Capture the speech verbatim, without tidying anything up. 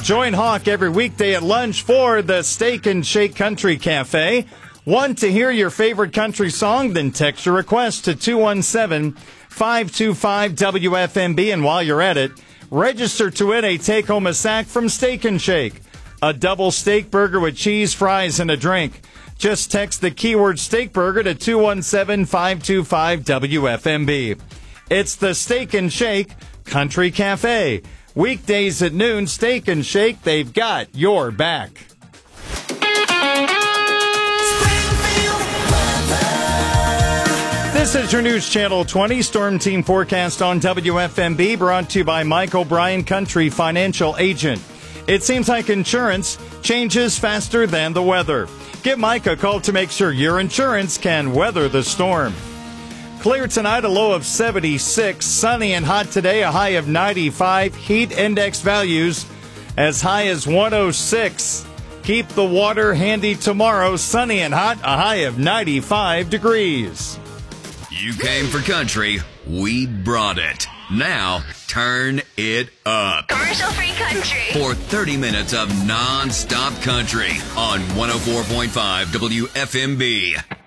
Join Hawk every weekday at lunch for the Steak and Shake Country Cafe. Want to hear your favorite country song? Then text your request to two one seven, five two five, W F M B. And while you're at it, register to win a take-home a sack from Steak and Shake. A double steak burger with cheese, fries, and a drink. Just text the keyword steak burger to two one seven, five two five, W F M B. It's the Steak and Shake Country Cafe. Weekdays at noon, Steak and Shake, they've got your back. This is your News Channel twenty Storm Team Forecast on W F M B, brought to you by Mike O'Brien Country Financial Agent. It seems like insurance changes faster than the weather. Give Mike a call to make sure your insurance can weather the storm. Clear tonight, a low of seventy-six. Sunny and hot today, a high of ninety-five. Heat index values as high as one oh six. Keep the water handy tomorrow. Sunny and hot, a high of ninety-five degrees. You came for country, we brought it. Now, turn it up. Commercial-free country. For thirty minutes of non-stop country on one oh four point five W F M B.